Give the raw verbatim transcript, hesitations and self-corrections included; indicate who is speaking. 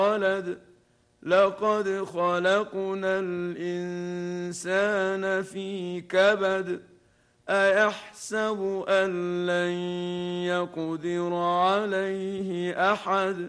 Speaker 1: ولد لقد خلقنا الإنسان في كبد أيحسب أن لن يقدر عليه أحد